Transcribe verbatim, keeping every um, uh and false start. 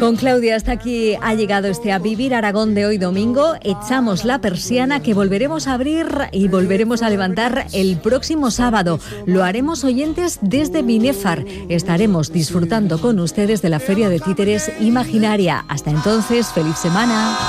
Con Claudia, hasta aquí ha llegado este A Vivir Aragón de hoy domingo. Echamos la persiana que volveremos a abrir y volveremos a levantar el próximo sábado. Lo haremos, oyentes, desde Binefar. Estaremos disfrutando con ustedes de la Feria de Títeres Imaginaria. Hasta entonces, feliz semana.